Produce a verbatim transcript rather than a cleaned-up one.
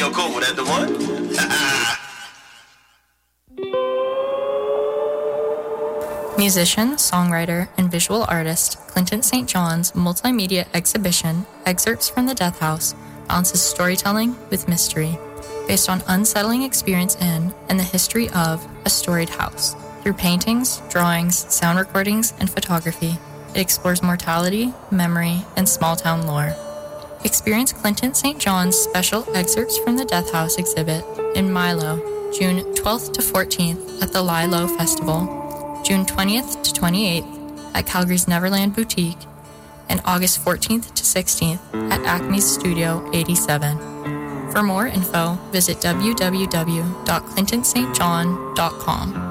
yo, Cole, that the one? Musician, songwriter, and visual artist Clinton Saint John's multimedia exhibition, Excerpts from the Death House, balances storytelling with mystery, based on unsettling experience in and the history of a storied house. Through paintings, drawings, sound recordings, and photography, it explores mortality, memory, and small-town lore. Experience Clinton Saint John's special Excerpts from the Death House exhibit in Milo, June twelfth to fourteenth at the Lilo Festival, June twentieth to twenty-eighth at Calgary's Neverland Boutique, and August fourteenth to sixteenth at Acme's Studio eighty-seven. For more info, visit w w w dot clinton st john dot com.